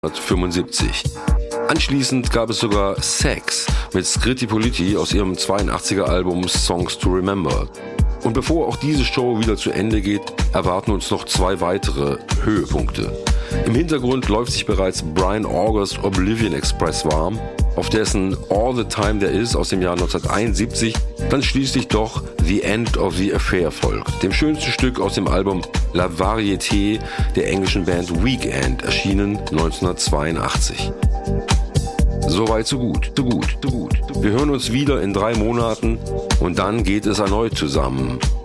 1975. Anschließend gab es sogar Sex mit Scritti Politti aus ihrem 82er Album Songs to Remember. Und bevor auch diese Show wieder zu Ende geht, erwarten uns noch 2 weitere Höhepunkte. Im Hintergrund läuft sich bereits Brian August Oblivion Express warm, auf dessen All the Time There Is aus dem Jahr 1971 dann schließlich doch The End of the Affair folgt, dem schönsten Stück aus dem Album La Variété der englischen Band Weekend, erschienen 1982. Soweit, so gut. Wir hören uns wieder in 3 Monaten und dann geht es erneut zusammen.